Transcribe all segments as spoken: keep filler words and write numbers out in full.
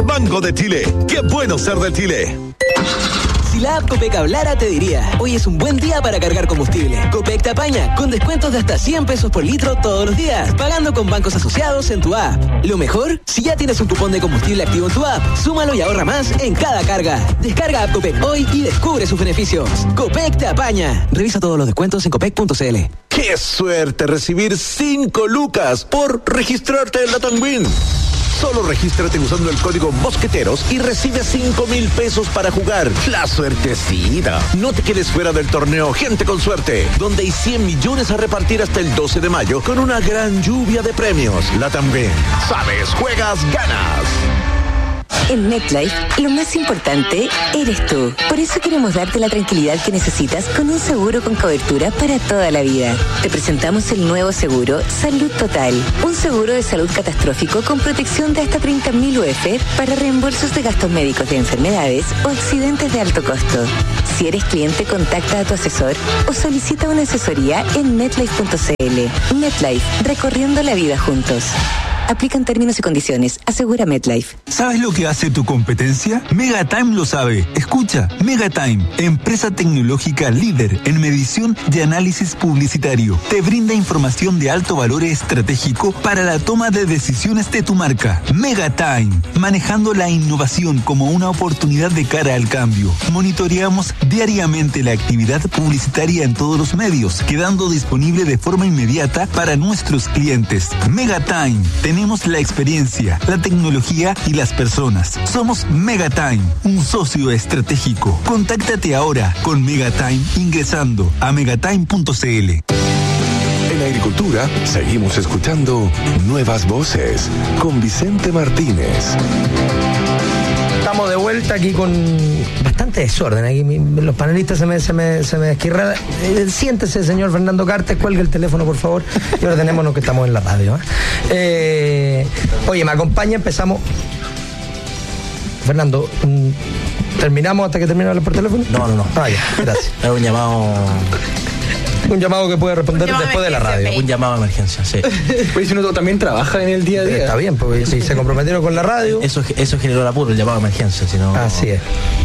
Banco de Chile, qué bueno ser de Chile. Si la app Copec hablara, te diría: hoy es un buen día para cargar combustible. Copec te apaña, con descuentos de hasta cien pesos por litro todos los días, pagando con bancos asociados en tu app. Lo mejor, si ya tienes un cupón de combustible activo en tu app, súmalo y ahorra más en cada carga. Descarga app Copec hoy y descubre sus beneficios. Copec te apaña. Revisa todos los descuentos en copec punto cl. ¡Qué suerte recibir cinco lucas por registrarte en la Tanwin! Solo regístrate usando el código Mosqueteros y recibe cinco mil pesos para jugar. ¡La suertecita! No te quedes fuera del torneo Gente con Suerte, donde hay cien millones a repartir hasta el doce de mayo con una gran lluvia de premios. La Tanwin. Sabes, juegas, ganas. En MetLife, lo más importante eres tú. Por eso queremos darte la tranquilidad que necesitas con un seguro con cobertura para toda la vida. Te presentamos el nuevo seguro Salud Total. Un seguro de salud catastrófico con protección de hasta treinta mil U F para reembolsos de gastos médicos de enfermedades o accidentes de alto costo. Si eres cliente, contacta a tu asesor o solicita una asesoría en metlife punto cl. MetLife, recorriendo la vida juntos. Aplican términos y condiciones. Asegura MetLife. ¿Sabes lo que hace tu competencia? Megatime lo sabe. Escucha, Megatime, empresa tecnológica líder en medición de análisis publicitario. Te brinda información de alto valor estratégico para la toma de decisiones de tu marca. Megatime, manejando la innovación como una oportunidad de cara al cambio. Monitoreamos diariamente la actividad publicitaria en todos los medios, quedando disponible de forma inmediata para nuestros clientes. Megatime, tenemos la experiencia, la tecnología y las personas. Somos Megatime, un socio estratégico. Contáctate ahora con Megatime ingresando a megatime punto cl. En Agricultura seguimos escuchando Nuevas Voces con Vicente Martínez. Estamos de vuelta aquí con bastante desorden. Aquí mi, los panelistas se me, se me, se me esquirran. Eh, siéntese, señor Fernando Cartes, cuelgue el teléfono, por favor. Y ordenémonos que estamos en la radio. ¿eh? Eh, oye, me acompaña, empezamos. Fernando, ¿terminamos hasta que termine de hablar por teléfono? No, no, no. Ah, ya, gracias. Es un llamado... Un llamado que puede responder después de la radio. Un llamado de emergencia, sí. Pues si uno también trabaja en el día a día. Está bien, porque si se comprometieron con la radio. Eso, eso generó el apuro, el llamado de emergencia. Sino... Así es.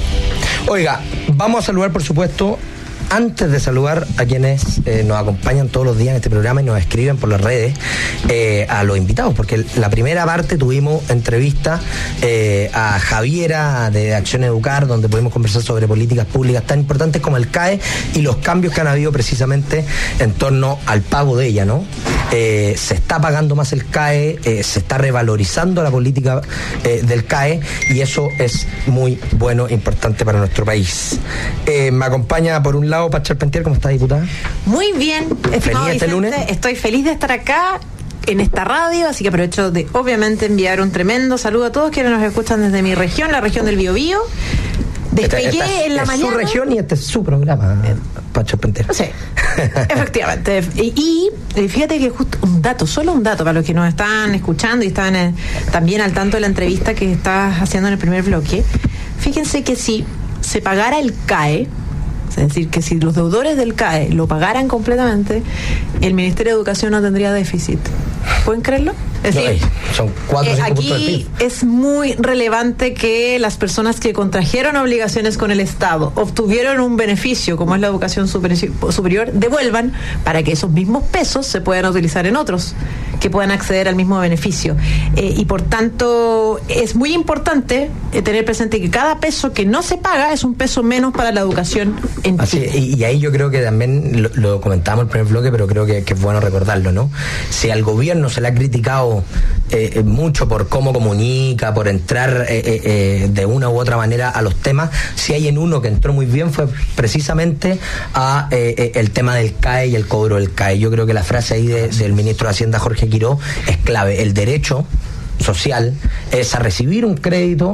Oiga, vamos a saludar, por supuesto, antes de saludar a quienes eh, nos acompañan todos los días en este programa y nos escriben por las redes, eh, a los invitados, porque la primera parte tuvimos entrevista eh, a Javiera de Acción Educar, donde pudimos conversar sobre políticas públicas tan importantes como el C A E y los cambios que han habido precisamente en torno al pago de ella, ¿no? Eh, se está pagando más el C A E, eh, se está revalorizando la política eh, del C A E y eso es muy bueno, importante para nuestro país. Eh, me acompaña por un lado Paz Charpentier. ¿Cómo está, diputada? Muy bien, estimado este Vicente, lunes. Estoy feliz de estar acá en esta radio, así que aprovecho de obviamente enviar un tremendo saludo a todos quienes nos escuchan desde mi región, la región del Biobío. Despegué esta, esta en la es mañana. su región y este es su programa, Paz Charpentier. Sí, efectivamente. Y, y fíjate que justo un dato, solo un dato para los que nos están escuchando y están eh, también al tanto de la entrevista que estás haciendo en el primer bloque. Fíjense que si se pagara el C A E, es decir, que si los deudores del C A E lo pagaran completamente, el Ministerio de Educación no tendría déficit. ¿Pueden creerlo? Es decir, no, son cuatro o cinco eh, puntos del P I aquí B. es muy relevante que las personas que contrajeron obligaciones con el Estado, obtuvieron un beneficio, como es la educación superior, superior devuelvan para que esos mismos pesos se puedan utilizar en otros, que puedan acceder al mismo beneficio. Eh, y por tanto, es muy importante eh, tener presente que cada peso que no se paga es un peso menos para la educación en Así, y, y ahí yo creo que también lo, lo comentábamos en el primer bloque, pero creo que, que es bueno recordarlo, ¿no? Si al gobierno se le ha criticado eh, mucho por cómo comunica, por entrar eh, eh, de una u otra manera a los temas, si hay en uno que entró muy bien fue precisamente a eh, el tema del C A E y el cobro del C A E. Yo creo que la frase ahí de, del ministro de Hacienda, Jorge Quiró, es clave. El derecho social es a recibir un crédito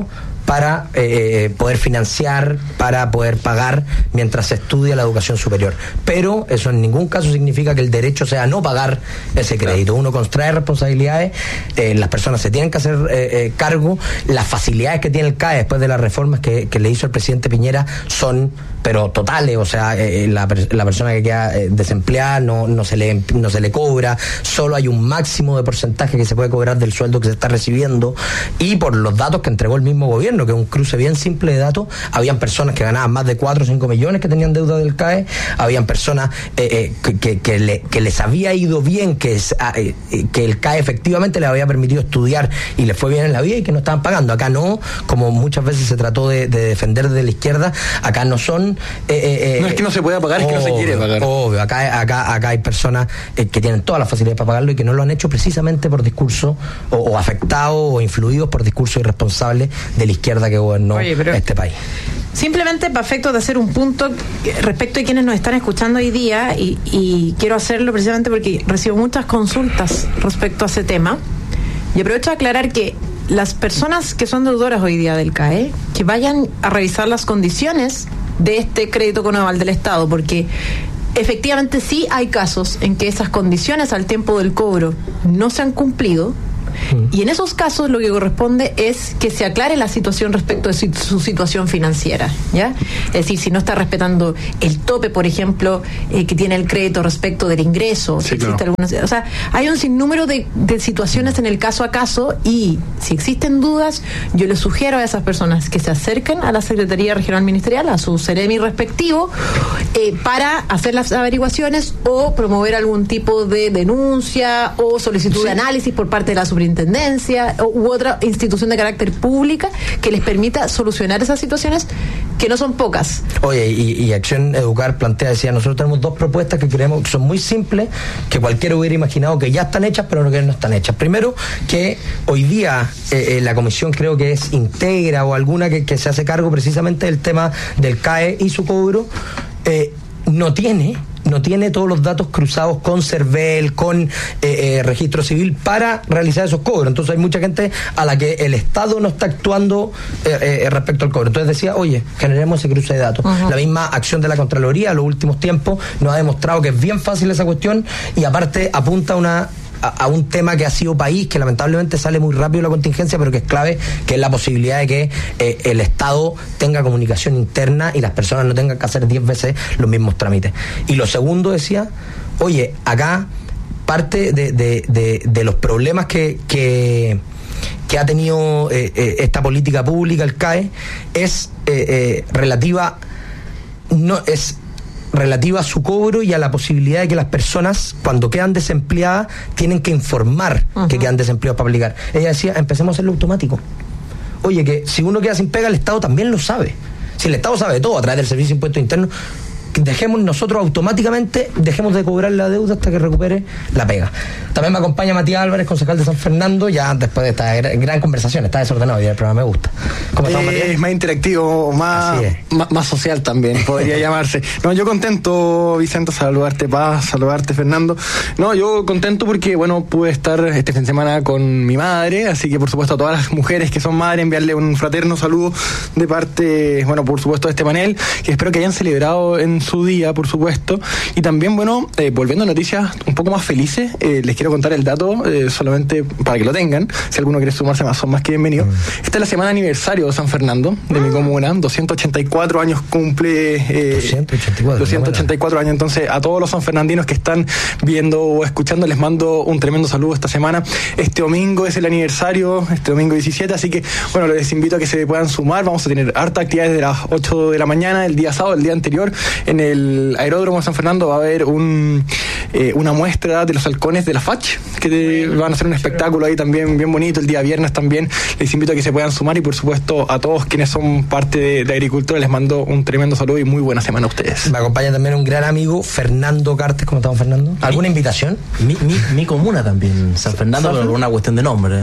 para eh, poder financiar, para poder pagar mientras se estudia la educación superior. Pero eso en ningún caso significa que el derecho sea no pagar ese crédito. Uno contrae responsabilidades, eh, las personas se tienen que hacer eh, eh, cargo, las facilidades que tiene el C A E después de las reformas que, que le hizo el presidente Piñera son pero totales, o sea, eh, la, la persona que queda eh, desempleada no, no, se le, no se le cobra, solo hay un máximo de porcentaje que se puede cobrar del sueldo que se está recibiendo, y por los datos que entregó el mismo gobierno, que es un cruce bien simple de datos, habían personas que ganaban más de cuatro o cinco millones que tenían deuda del C A E, habían personas eh, eh, que, que, que, le, que les había ido bien, que, es, eh, que el C A E efectivamente les había permitido estudiar y les fue bien en la vida y que no estaban pagando. Acá no, como muchas veces se trató de, de defender de la izquierda, acá no son Eh, eh, no es que no se pueda pagar, obvio, es que no se quiere pagar. Obvio, acá, acá, acá hay personas eh, que tienen todas las facilidades para pagarlo y que no lo han hecho precisamente por discurso o, o afectados o influidos por discursos irresponsables de la izquierda que gobernó Oye, este país. Simplemente para efectos de hacer un punto respecto a quienes nos están escuchando hoy día, y, y quiero hacerlo precisamente porque recibo muchas consultas respecto a ese tema, y aprovecho a aclarar que las personas que son deudoras hoy día del C A E, que vayan a revisar las condiciones de este crédito con aval del Estado, porque efectivamente sí hay casos en que esas condiciones al tiempo del cobro no se han cumplido, y en esos casos lo que corresponde es que se aclare la situación respecto de su situación financiera, ¿ya? Es decir, si no está respetando el tope, por ejemplo, eh, que tiene el crédito respecto del ingreso, sí, si existe claro. alguna, o sea, hay un sinnúmero de, de situaciones en el caso a caso, y si existen dudas, yo les sugiero a esas personas que se acerquen a la Secretaría Regional Ministerial, a su Ceremi respectivo, eh, para hacer las averiguaciones o promover algún tipo de denuncia o solicitud sí. de análisis por parte de la superintendencia u otra institución de carácter pública que les permita solucionar esas situaciones, que no son pocas. Oye, y, y Acción Educar plantea, decía, nosotros tenemos dos propuestas que creemos que son muy simples, que cualquiera hubiera imaginado que ya están hechas, pero no que no están hechas. Primero, que hoy día eh, eh, la comisión creo que es Integra o alguna que, que se hace cargo precisamente del tema del C A E y su cobro, eh, no tiene no tiene todos los datos cruzados con CERVEL, con eh, eh, registro civil para realizar esos cobros. Entonces hay mucha gente a la que el Estado no está actuando eh, eh, respecto al cobro. Entonces decía, oye, generemos ese cruce de datos. Uh-huh. La misma acción de la Contraloría en los últimos tiempos nos ha demostrado que es bien fácil esa cuestión, y aparte apunta a una A, a un tema que ha sido país, que lamentablemente sale muy rápido la contingencia, pero que es clave, que es la posibilidad de que eh, el Estado tenga comunicación interna y las personas no tengan que hacer diez veces los mismos trámites. Y lo segundo decía, oye, acá parte de, de, de, de los problemas que, que, que ha tenido eh, eh, esta política pública, el C A E, es eh, eh, relativa, no es relativa a su cobro y a la posibilidad de que las personas, cuando quedan desempleadas, tienen que informar uh-huh. que quedan desempleados para aplicar. Ella decía, empecemos a hacerlo automático. Oye, que si uno queda sin pega, el Estado también lo sabe. Si el Estado sabe todo a través del Servicio de Impuestos Internos, dejemos nosotros automáticamente, dejemos de cobrar la deuda hasta que recupere la pega. También me acompaña Matías Álvarez, concejal de San Fernando, ya después de esta gran, gran conversación. Está desordenado y el programa me gusta. ¿Cómo estás, eh, Matías? Es más interactivo, más, más, más social también, podría llamarse. No, yo contento, Vicente, saludarte, Paz, saludarte, Fernando. No, yo contento porque, bueno, pude estar este fin de semana con mi madre, así que, por supuesto, a todas las mujeres que son madres, enviarle un fraterno saludo de parte, bueno, por supuesto, de este panel, que espero que hayan celebrado en su día, por supuesto. Y también, bueno, eh, volviendo a noticias un poco más felices, eh, les quiero contar el dato, eh, solamente para que lo tengan, si alguno quiere sumarse más, son más que bienvenidos. Esta es la semana aniversario de San Fernando, de mi comuna, doscientos ochenta y cuatro años cumple, eh, doscientos ochenta y cuatro, doscientos ochenta y cuatro años, entonces a todos los sanfernandinos que están viendo o escuchando, les mando un tremendo saludo esta semana. Este domingo es el aniversario, este domingo diecisiete, así que, bueno, les invito a que se puedan sumar. Vamos a tener harta actividades de las ocho de la mañana, el día sábado, el día anterior, en el Aeródromo de San Fernando va a haber un eh, una muestra de los halcones de la F A C, que te, van a hacer un espectáculo ahí también bien bonito el día viernes también. Les invito a que se puedan sumar, y por supuesto a todos quienes son parte de, de Agricultura les mando un tremendo saludo y muy buena semana a ustedes. Me acompaña también un gran amigo, Fernando Cartes. ¿Cómo estamos, Fernando? ¿Alguna mi, invitación? Mi, mi, mi comuna también, San Fernando, ¿San pero por una cuestión de nombre.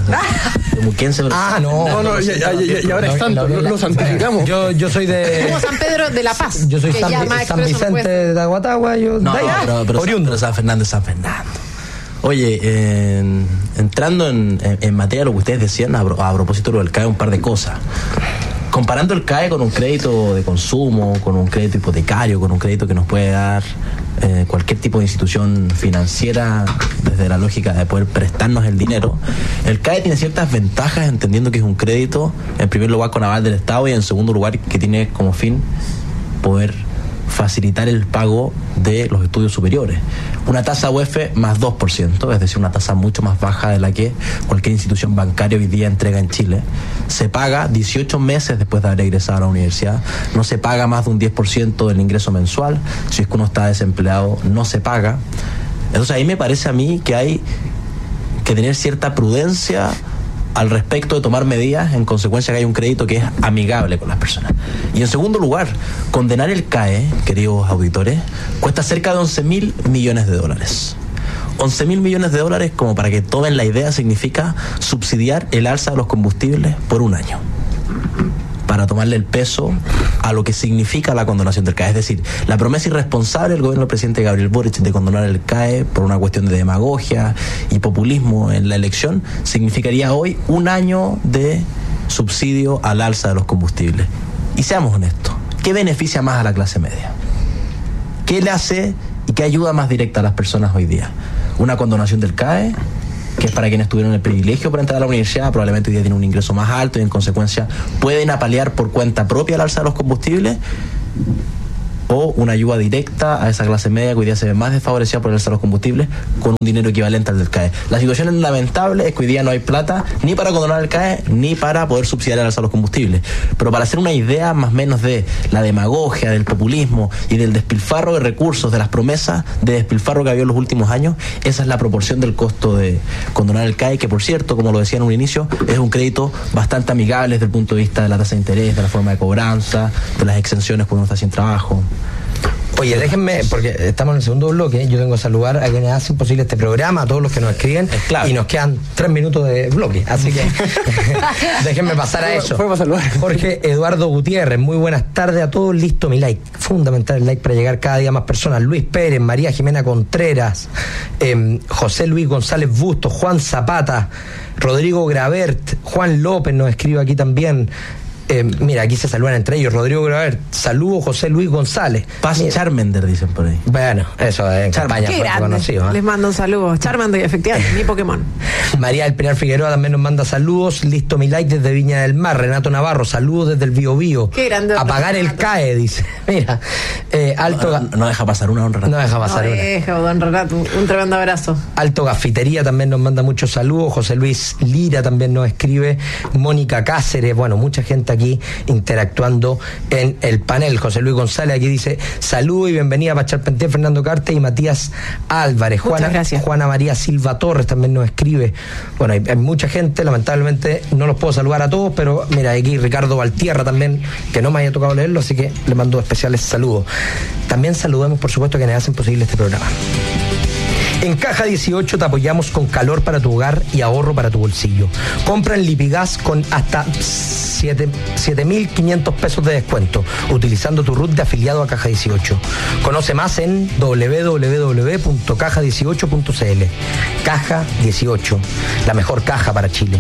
De Muquense, pero ah, no. No, no, ya, ya, ya, ya ahora es santo, lo, lo santificamos. Yo, yo soy de... Como San Pedro de la Paz. Yo soy San, San Vicente de Aguatagua, yo no, de allá, pero, pero, oriundo. Pero San Fernando es San Fernando. Oye, en, entrando en, en, en materia de lo que ustedes decían, a, a propósito del C A E, un par de cosas. Comparando el C A E con un crédito de consumo, con un crédito hipotecario, con un crédito que nos puede dar eh, cualquier tipo de institución financiera, desde la lógica de poder prestarnos el dinero, el C A E tiene ciertas ventajas, entendiendo que es un crédito, en primer lugar con aval del Estado, y en segundo lugar que tiene como fin poder facilitar el pago de los estudios superiores. Una tasa U E F más dos por ciento, es decir, una tasa mucho más baja de la que cualquier institución bancaria hoy día entrega en Chile. Se paga dieciocho meses después de haber egresado a la universidad. No se paga más de un diez por ciento del ingreso mensual. Si es que uno está desempleado, no se paga. Entonces ahí me parece a mí que hay que tener cierta prudencia al respecto de tomar medidas en consecuencia que hay un crédito que es amigable con las personas. Y en segundo lugar, condenar el C A E, queridos auditores, cuesta cerca de once mil millones de dólares. once mil millones de dólares, como para que tomen la idea, significa subsidiar el alza de los combustibles por un año, para tomarle el peso a lo que significa la condonación del C A E. Es decir, la promesa irresponsable del gobierno del presidente Gabriel Boric de condonar el C A E por una cuestión de demagogia y populismo en la elección significaría hoy un año de subsidio al alza de los combustibles. Y seamos honestos, ¿qué beneficia más a la clase media? ¿Qué le hace y qué ayuda más directa a las personas hoy día? ¿Una condonación del C A E? Que es para quienes tuvieron el privilegio para entrar a la universidad, probablemente hoy día tienen un ingreso más alto y en consecuencia pueden apalear por cuenta propia el alza de los combustibles, o una ayuda directa a esa clase media que hoy día se ve más desfavorecida por el alza de los combustibles con un dinero equivalente al del C A E. La situación lamentable es que hoy día no hay plata ni para condonar el C A E ni para poder subsidiar el alza de los combustibles. Pero para hacer una idea más o menos de la demagogia, del populismo y del despilfarro de recursos, de las promesas de despilfarro que había en los últimos años, esa es la proporción del costo de condonar el C A E, que por cierto, como lo decía en un inicio, es un crédito bastante amigable desde el punto de vista de la tasa de interés, de la forma de cobranza, de las exenciones cuando uno está sin trabajo. Oye, déjenme, porque estamos en el segundo bloque, yo tengo que saludar a quienes hacen posible este programa, a todos los que nos escriben, claro. Y nos quedan tres minutos de bloque, así que déjenme pasar a eso. Jorge Eduardo Gutiérrez, muy buenas tardes a todos, listo mi like, fundamental el like para llegar cada día a más personas. Luis Pérez, María Jimena Contreras, eh, José Luis González Bustos, Juan Zapata, Rodrigo Gravert, Juan López nos escribe aquí también. Eh, mira, aquí se saludan entre ellos. Rodrigo Graver, saludo José Luis González. Paz mira. Charmander, dicen por ahí. Bueno, eso es en campaña fue conocido. ¿eh? Les mando un saludo. Charmander, efectivamente, mi Pokémon. María del Pilar Figueroa también nos manda saludos. Listo mi like desde Viña del Mar. Renato Navarro, saludos desde el Bío Bío. Qué grande. Apagar el C A E, dice. Mira, eh, Alto. No, no, no deja pasar una, don Renato. No deja pasar no una. deja, don Renato. Un tremendo abrazo. Alto Gafitería también nos manda muchos saludos. José Luis Lira también nos escribe. Mónica Cáceres, bueno, mucha gente aquí interactuando en el panel. José Luis González aquí dice saludo y bienvenida para Charpentier, Fernando Carte y Matías Álvarez. Juana, Juana María Silva Torres también nos escribe. Bueno, hay, hay mucha gente, lamentablemente no los puedo saludar a todos, pero mira, aquí Ricardo Valtierra también, que no me haya tocado leerlo, así que le mando especiales saludos. También saludemos, por supuesto, a quienes hacen posible este programa. En Caja dieciocho te apoyamos con calor para tu hogar y ahorro para tu bolsillo. Compra en Lipigas con hasta siete mil quinientos pesos de descuento, utilizando tu R U T de afiliado a Caja dieciocho. Conoce más en doble u doble u doble u punto caja dieciocho punto c l. Caja dieciocho, la mejor caja para Chile.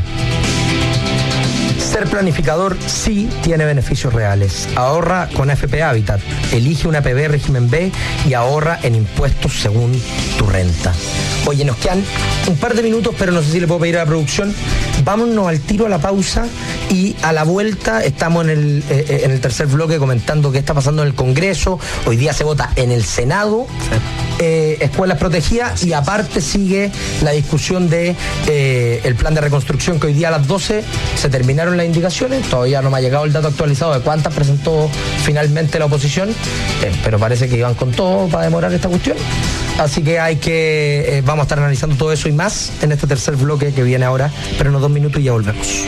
Ser planificador sí tiene beneficios reales. Ahorra con A F P Habitat. Elige una P B régimen B y ahorra en impuestos según tu renta. Oye, nos quedan un par de minutos, pero no sé si le puedo pedir a la producción. Vámonos al tiro a la pausa y a la vuelta estamos en el, eh, en el tercer bloque comentando qué está pasando en el Congreso. Hoy día se vota en el Senado. Eh, escuelas protegidas y aparte sigue la discusión de eh, el plan de reconstrucción, que hoy día a las doce se terminaron las indicaciones. Todavía no me ha llegado el dato actualizado de cuántas presentó finalmente la oposición, eh, pero parece que iban con todo para demorar esta cuestión. Así que hay que eh, vamos a estar analizando todo eso y más en este tercer bloque que viene ahora, pero en unos dos minutos y ya volvemos.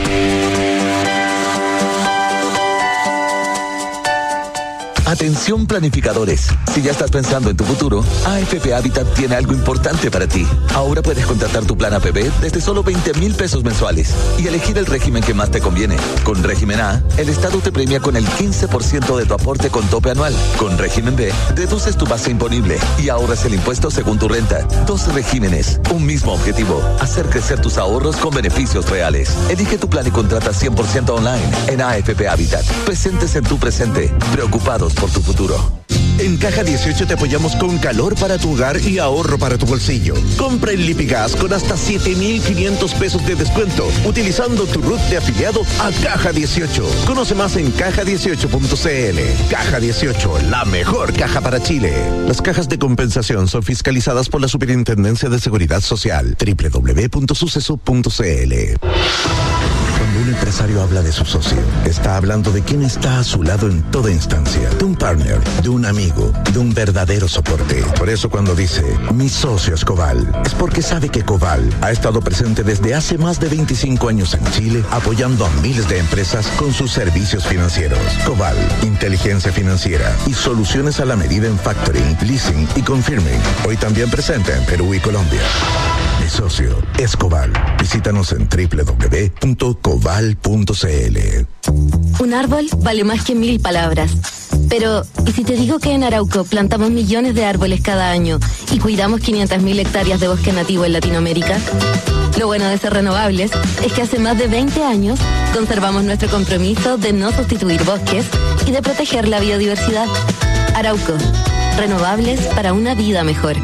Atención planificadores. Si ya estás pensando en tu futuro, A F P Habitat tiene algo importante para ti. Ahora puedes contratar tu plan A P B desde solo veinte mil pesos mensuales y elegir el régimen que más te conviene. Con régimen A, el Estado te premia con el quince por ciento de tu aporte con tope anual. Con régimen B, reduces tu base imponible y ahorras el impuesto según tu renta. Dos regímenes, un mismo objetivo: hacer crecer tus ahorros con beneficios reales. Elige tu plan y contrata cien por ciento online en A F P Habitat. Presentes en tu presente, preocupados por tu futuro. En Caja dieciocho te apoyamos con calor para tu hogar y ahorro para tu bolsillo. Compra en Lipigas con hasta siete mil quinientos pesos de descuento utilizando tu R U T de afiliado a Caja dieciocho. Conoce más en caja dieciocho punto c l. Caja dieciocho, la mejor caja para Chile. Las cajas de compensación son fiscalizadas por la Superintendencia de Seguridad Social. doble u doble u doble u punto suceso punto c l. Cuando un empresario habla de su socio, está hablando de quien está a su lado en toda instancia, de un partner, de un amigo, de un verdadero soporte. Por eso cuando dice, mi socio es Coval, es porque sabe que Coval ha estado presente desde hace más de veinticinco años en Chile, apoyando a miles de empresas con sus servicios financieros. Coval, inteligencia financiera y soluciones a la medida en factoring, leasing y confirming. Hoy también presente en Perú y Colombia. Mi socio es Coval. Visítanos en doble u doble u doble u punto coval punto c l. Un árbol vale más que mil palabras. Pero, ¿y si te digo que en Arauco plantamos millones de árboles cada año y cuidamos quinientas mil hectáreas de bosque nativo en Latinoamérica? Lo bueno de ser renovables es que hace más de veinte años conservamos nuestro compromiso de no sustituir bosques y de proteger la biodiversidad. Arauco, renovables para una vida mejor.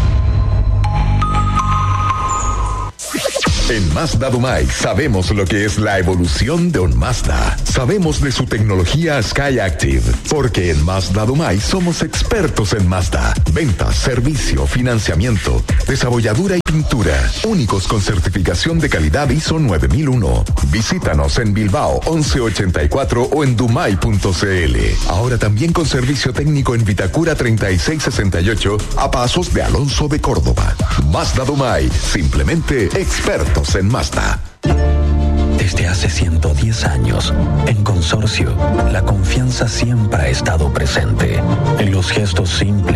En Mazda Dumay sabemos lo que es la evolución de un Mazda. Sabemos de su tecnología SkyActiv, porque en Mazda Dumay somos expertos en Mazda. Ventas, servicio, financiamiento, desabolladura y pintura. Únicos con certificación de calidad I S O nueve mil uno. Visítanos en Bilbao once ochenta y cuatro o en dumay punto c l. Ahora también con servicio técnico en Vitacura treinta y seis sesenta y ocho a pasos de Alonso de Córdoba. Mazda Dumay, simplemente expertos en Mazda. Desde hace ciento diez años, en Consorcio, la confianza siempre ha estado presente en los gestos simples